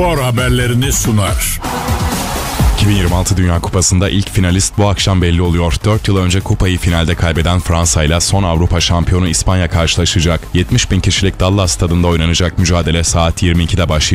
spor haberlerini sunar. 2026 Dünya Kupası'nda ilk finalist bu akşam belli oluyor. 4 yıl önce kupayı finalde kaybeden Fransa ile son Avrupa şampiyonu İspanya karşılaşacak. 70.000 kişilik Dallas stadında oynanacak mücadele saat 22'de başlayacak.